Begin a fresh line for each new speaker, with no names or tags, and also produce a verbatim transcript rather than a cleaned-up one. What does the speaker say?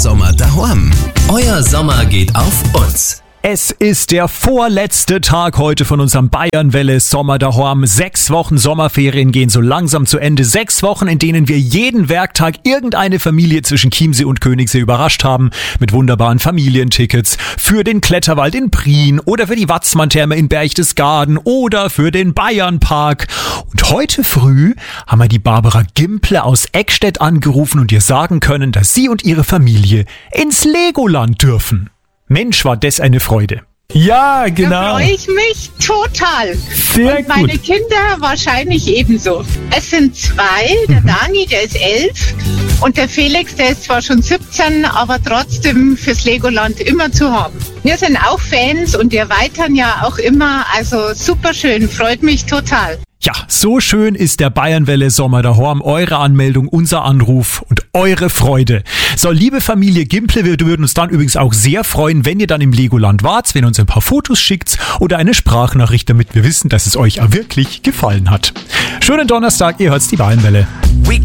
Sommer daheim. Euer Sommer geht auf uns.
Es ist der vorletzte Tag heute von unserem Bayernwelle Sommer daheim. Sechs Wochen Sommerferien gehen so langsam zu Ende. Sechs Wochen, in denen wir jeden Werktag irgendeine Familie zwischen Chiemsee und Königssee überrascht haben. Mit wunderbaren Familientickets für den Kletterwald in Prien oder für die Watzmann-Therme in Berchtesgaden oder für den Bayernpark. Und heute früh haben wir die Barbara Gimple aus Eckstedt angerufen und ihr sagen können, dass sie und ihre Familie ins Legoland dürfen. Mensch, war das eine Freude.
Ja, genau.
Da freue ich mich total.
Sehr
und meine
gut.
Kinder wahrscheinlich ebenso. Es sind zwei, der Dani, der ist elf und der Felix, der ist zwar schon siebzehn, aber trotzdem fürs Legoland immer zu haben. Wir sind auch Fans und wir erweitern ja auch immer, also super schön, freut mich total.
Ja, so schön ist der Bayernwelle Sommer daheim. Eure Anmeldung, unser Anruf und eure Freude. So, liebe Familie Gimple, wir würden uns dann übrigens auch sehr freuen, wenn ihr dann im Legoland wart, wenn ihr uns ein paar Fotos schickt oder eine Sprachnachricht, damit wir wissen, dass es euch auch wirklich gefallen hat. Schönen Donnerstag, ihr hört's die Bayernwelle.